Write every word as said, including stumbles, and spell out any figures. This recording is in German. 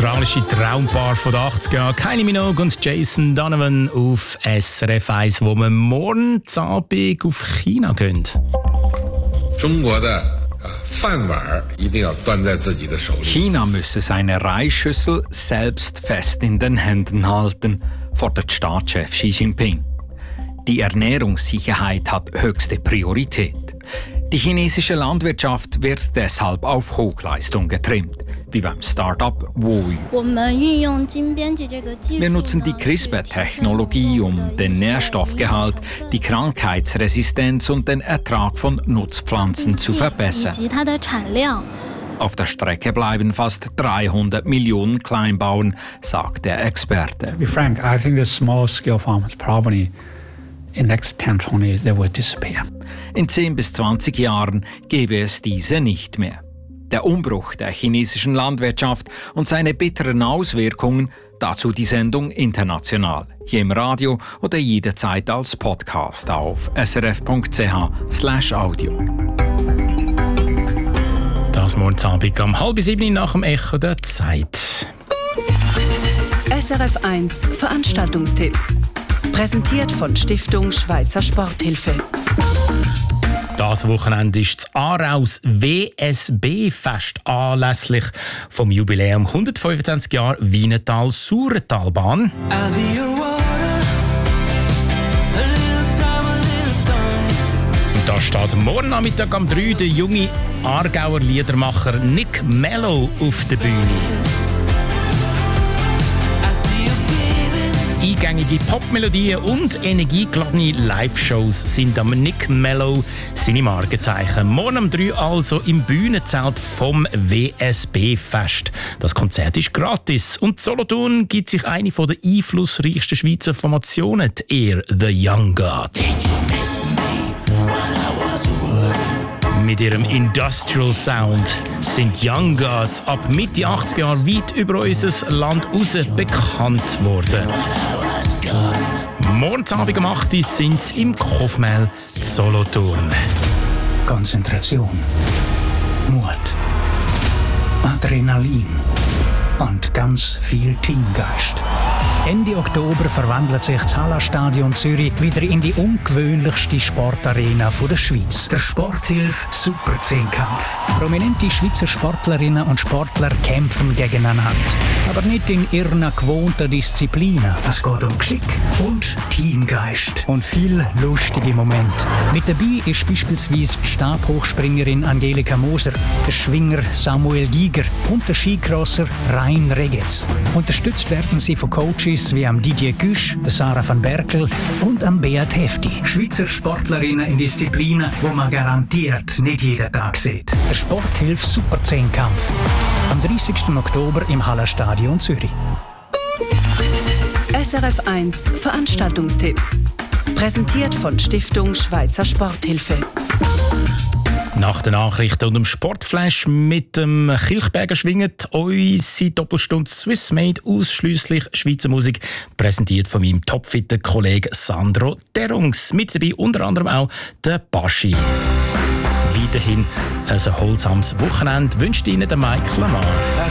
australische Traumpaar von den achtziger Jahren, Kylie Minogue und Jason Donovan auf S R F eins, wo wir morgen Abend auf China gehen. China müsse seine Reisschüssel selbst fest in den Händen halten, fordert Staatschef Xi Jinping. Die Ernährungssicherheit hat höchste Priorität. Die chinesische Landwirtschaft wird deshalb auf Hochleistung getrimmt, wie beim Start-up Woyu. Wir nutzen die CRISPR-Technologie, um den Nährstoffgehalt, die Krankheitsresistenz und den Ertrag von Nutzpflanzen zu verbessern. Auf der Strecke bleiben fast dreihundert Millionen Kleinbauern, sagt der Experte. To be frank, I think the small-scale farmers probably in the next ten, twenty years they will disappear. In zehn bis zwanzig Jahren gäbe es diese nicht mehr. Der Umbruch der chinesischen Landwirtschaft und seine bitteren Auswirkungen, dazu die Sendung international, hier im Radio oder jederzeit als Podcast auf srf.ch slash audio. Das morgen Abend um halb sieben nach dem Echo der Zeit. S R F eins Veranstaltungstipp. Präsentiert von Stiftung Schweizer Sporthilfe. Das Wochenende ist das Aaraus W S B-Fest anlässlich vom Jubiläum hundertfünfundzwanzig Jahre Wienetal-Sauertalbahn. Und da steht morgen Nachmittag um drei der junge Aargauer Liedermacher Nick Mello auf der Bühne. Eingängige Popmelodien und energiegeladene Live-Shows sind am Nick Mello seine Markenzeichen. Morgen um drei also im Bühnenzelt vom W S B-Fest. Das Konzert ist gratis. Und Solothurn gibt sich eine der einflussreichsten Schweizer Formationen, die Ehr The Young Gods. Mit ihrem Industrial Sound sind Young Gods ab Mitte achtziger Jahre weit über unser Land raus bekannt worden. Morgen Abend um acht Uhr sind sie im Kaufmehl Solothurn. Konzentration, Mut, Adrenalin und ganz viel Teamgeist. Ende Oktober verwandelt sich das Hallenstadion Zürich wieder in die ungewöhnlichste Sportarena der Schweiz. Der Sporthilfe Super-Zehnkampf. Prominente Schweizer Sportlerinnen und Sportler kämpfen gegeneinander. Aber nicht in ihren gewohnten Disziplinen. Es geht um Geschick und Teamgeist. Und viel lustige Momente. Mit dabei ist beispielsweise die Stabhochspringerin Angelika Moser, der Schwinger Samuel Giger und der Skicrosser Rein Regetz. Unterstützt werden sie von Coaches wie am Didier Güsch, der Sarah van Berkel und am Beat Hefti. Schweizer Sportlerinnen in Disziplinen, wo man garantiert nicht jeden Tag sieht. Der Sporthilfe Super-Zehnkampf. Am dreißigsten Oktober im Hallenstadion Zürich. S R F eins Veranstaltungstipp. Präsentiert von Stiftung Schweizer Sporthilfe. Nach den Nachrichten und dem Sportflash mit dem Kilchberger schwingt unsere Doppelstunde Swiss Made, ausschliesslich Schweizer Musik, präsentiert von meinem topfitten Kollegen Sandro Derungs. Mit dabei unter anderem auch der Baschi. Weiterhin ein erholsames Wochenende wünscht Ihnen der Mike Lamar.